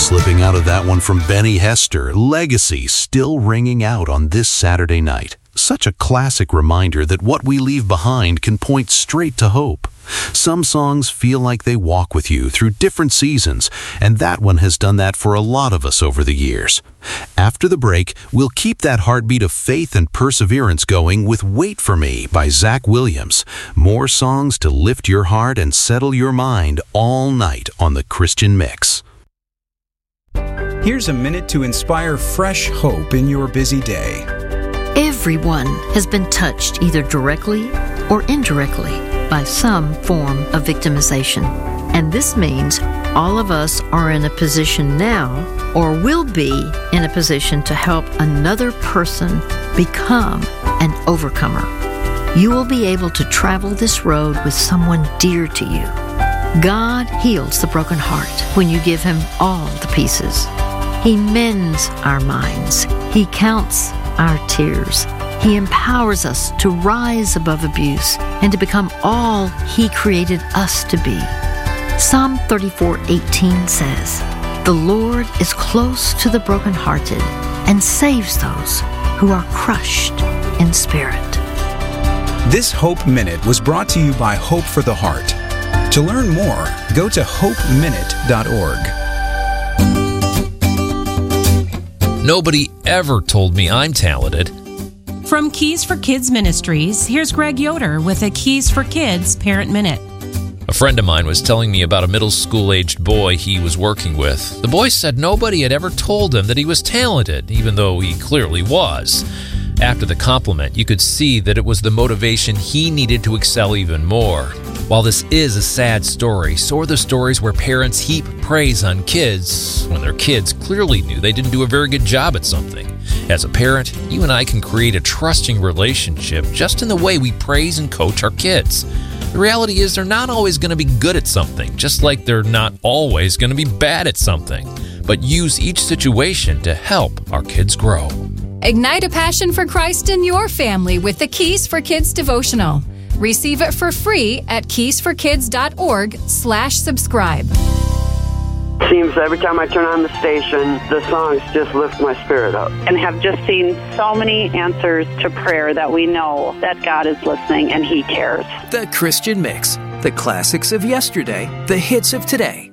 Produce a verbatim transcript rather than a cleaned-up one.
Slipping out of that one from Benny Hester, Legacy, still ringing out on this Saturday night. Such a classic reminder that what we leave behind can point straight to hope. Some songs feel like they walk with you through different seasons, and that one has done that for a lot of us over the years. After the break, we'll keep that heartbeat of faith and perseverance going with Wait For Me by Zach Williams. More songs to lift your heart and settle your mind all night on the Christian Mix. Here's a minute to inspire fresh hope in your busy day. Everyone has been touched either directly or indirectly by some form of victimization. And this means all of us are in a position now or will be in a position to help another person become an overcomer. You will be able to travel this road with someone dear to you. God heals the broken heart when you give Him all the pieces. He mends our minds. He counts our tears. He empowers us to rise above abuse and to become all He created us to be. Psalm thirty-four eighteen says, "The Lord is close to the brokenhearted and saves those who are crushed in spirit." This Hope Minute was brought to you by Hope for the Heart. To learn more, go to hope minute dot org. Nobody ever told me I'm talented. From Keys for Kids Ministries, here's Greg Yoder with a Keys for Kids Parent Minute. A friend of mine was telling me about a middle school-aged boy he was working with. The boy said nobody had ever told him that he was talented, even though he clearly was. After the compliment, you could see that it was the motivation he needed to excel even more. While this is a sad story, so are the stories where parents heap praise on kids when their kids clearly knew they didn't do a very good job at something. As a parent, you and I can create a trusting relationship just in the way we praise and coach our kids. The reality is they're not always going to be good at something, just like they're not always going to be bad at something. But use each situation to help our kids grow. Ignite a passion for Christ in your family with the Keys for Kids devotional. Receive it for free at keys for kids dot org slash subscribe. Seems every time I turn on the station, the songs just lift my spirit up. And have just seen so many answers to prayer that we know that God is listening and He cares. The Christian Mix. The classics of yesterday, the hits of today.